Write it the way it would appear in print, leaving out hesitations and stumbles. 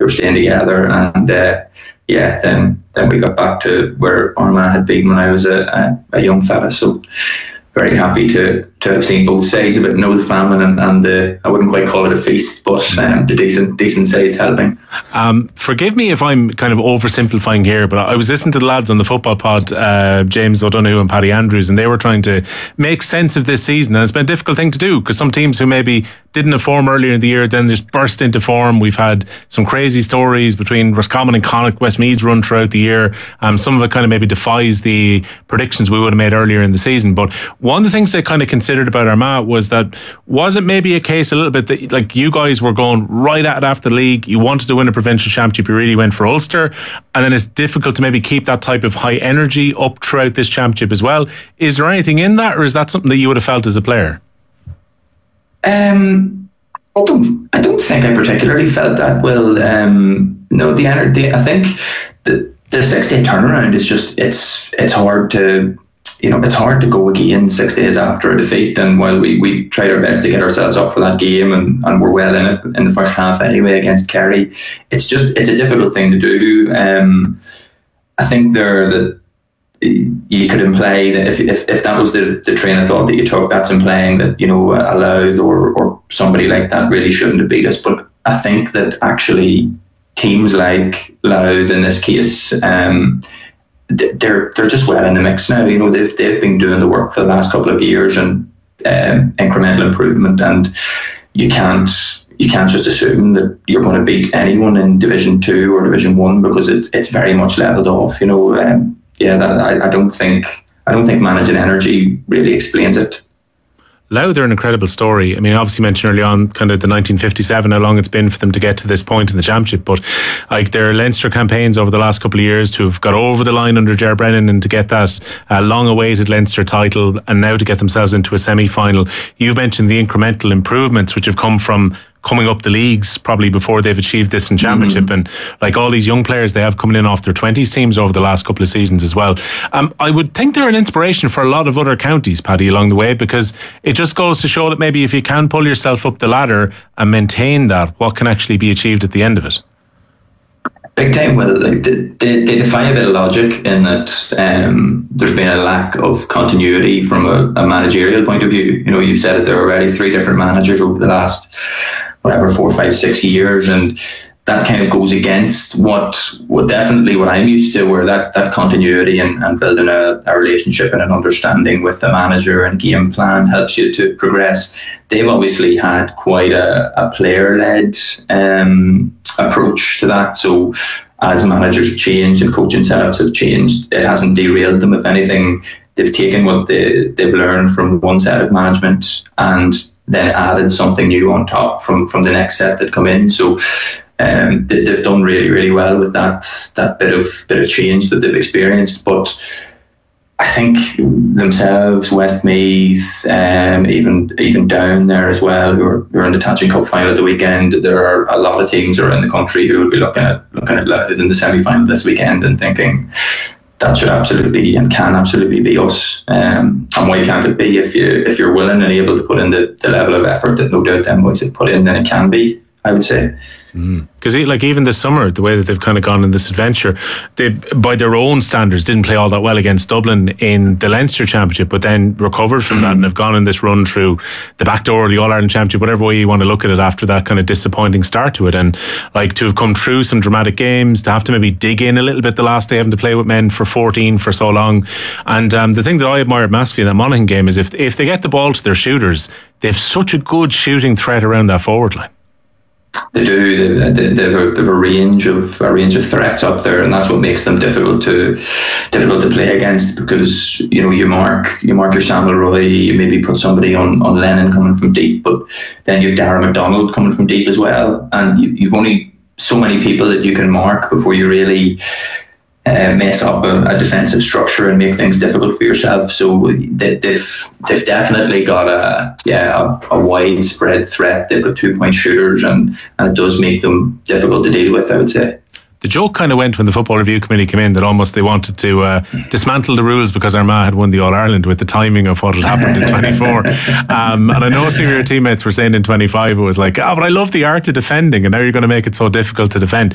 were staying together, and then we got back to where Armagh had been when I was a young fella. So very happy to have seen both sides of it, know the famine and the, I wouldn't quite call it a feast, but the decent sized helping. Forgive me if I'm kind of oversimplifying here, but I was listening to the lads on the football pod, James O'Donoghue and Paddy Andrews, and they were trying to make sense of this season, and it's been a difficult thing to do because some teams who maybe didn't have form earlier in the year then just burst into form. We've had some crazy stories between Roscommon and Connacht, Westmeath's run throughout the year. Some of it kind of maybe defies the predictions we would have made earlier in the season. But one of the things they kind of considered about Armagh was it maybe a case a little bit that like you guys were going right at it after the league, you wanted to win a provincial championship, you really went for Ulster, and then it's difficult to maybe keep that type of high energy up throughout this championship as well. Is there anything in that, or is that something that you would have felt as a player? I don't think I particularly felt that. Well, no, the energy. I think the 6-day turnaround is just it's hard to. It's hard to go again 6 days after a defeat, and while we tried our best to get ourselves up for that game and we're well in it in the first half anyway against Kerry, it's a difficult thing to do. I think you could imply that if that was the train of thought that you took, that's implying that a Louth or somebody like that really shouldn't have beat us. But I think that actually teams like Louth in this case, they're just well in the mix now. They've been doing the work for the last couple of years and incremental improvement, and you can't just assume that you're going to beat anyone in Division 2 or Division 1 because it's very much levelled off. I don't think managing energy really explains it. Louth are an incredible story. I mean, obviously mentioned early on kind of the 1957, how long it's been for them to get to this point in the championship, but like their Leinster campaigns over the last couple of years to have got over the line under Ger Brennan and to get that long awaited Leinster title and now to get themselves into a semi-final. You've mentioned the incremental improvements which have come from coming up the leagues probably before they've achieved this in championship, and like all these young players they have coming in off their 20s teams over the last couple of seasons as well. I would think they're an inspiration for a lot of other counties, Paddy, along the way, because it just goes to show that maybe if you can pull yourself up the ladder and maintain that, what can actually be achieved at the end of it. Big time. Well, like they defy a bit of logic in that there's been a lack of continuity from a managerial point of view. You've said that there are already 3 different managers over the last 4, 5, 6 years, and that kind of goes against what I'm used to, where that continuity and building a relationship and an understanding with the manager and game plan helps you to progress. They've obviously had quite a player-led approach to that. So as managers have changed and coaching setups have changed, it hasn't derailed them. If anything, they've taken what they've learned from one set of management and then added something new on top from the next set that come in. So they've done really, really well with that bit of change that they've experienced. But I think themselves, Westmeath, even down there as well, who are in the Tanchin Cup final at the weekend, there are a lot of teams around the country who will be looking at Louth in the semi-final this weekend and thinking that should absolutely and can absolutely be us. And why can't it be? If you're willing and able to put in the level of effort that no doubt them boys have put in, then it can be, I would say. Because like even this summer, the way that they've kind of gone in this adventure, they by their own standards didn't play all that well against Dublin in the Leinster Championship, but then recovered from that and have gone in this run through the back door, the All-Ireland Championship, whatever way you want to look at it, after that kind of disappointing start to it. And like to have come through some dramatic games, to have to maybe dig in a little bit the last day, having to play with men for 14 for so long. And the thing that I admired massively in that Monaghan game is if they get the ball to their shooters, they have such a good shooting threat around that forward line. They do. They have a range of threats up there, and that's what makes them difficult to play against. Because you mark your Sam Leroy, you maybe put somebody on Lennon coming from deep, but then you've Darragh MacDonald coming from deep as well, and you've only so many people that you can mark before you really mess up a defensive structure and make things difficult for yourself. So they've definitely got a widespread threat. They've got 2-point shooters, and it does make them difficult to deal with, I would say. The joke kind of went when the Football Review Committee came in that almost they wanted to dismantle the rules because Armagh had won the All-Ireland with the timing of what had happened in 24. And I know some of your teammates were saying in 25 it was like, but I love the art of defending, and now you're going to make it so difficult to defend.